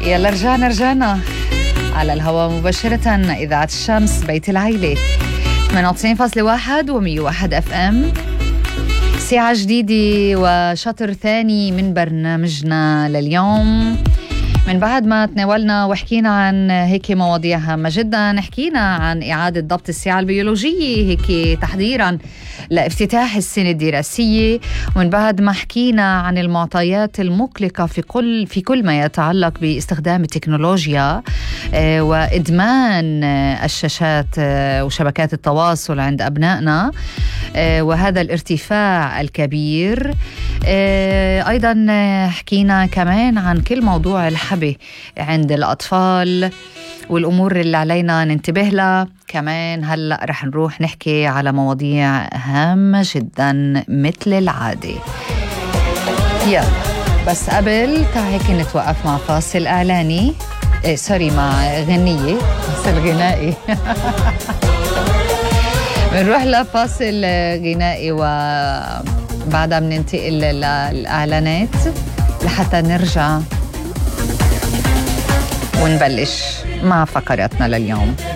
يلا رجعنا على الهواء مباشرة. إذاعة الشمس بيت العيلة 98.1 و101 FM. ساعة جديدة وشطر ثاني من برنامجنا لليوم. من بعد ما تناولنا وحكينا عن هيك مواضيع هامة جدا، حكينا عن إعادة ضبط الساعة البيولوجية هيك تحضيرا لافتتاح السنة الدراسية، ومن بعد ما حكينا عن المعطيات المقلقة في كل ما يتعلق باستخدام التكنولوجيا وإدمان الشاشات وشبكات التواصل عند أبنائنا وهذا الارتفاع الكبير. أيضا حكينا كمان عن كل موضوع الحبي عند الأطفال والأمور اللي علينا ننتبه لها. كمان هلأ رح نروح نحكي على مواضيع هامة جدا مثل العادة. يلا بس قبل هيك نتوقف مع فاصل إعلاني، مع غنية، فاصل غنائي. بنروح لفاصل غنائي وبعدها بننتقل للإعلانات لحتى نرجع ونبلش مع فقراتنا لليوم.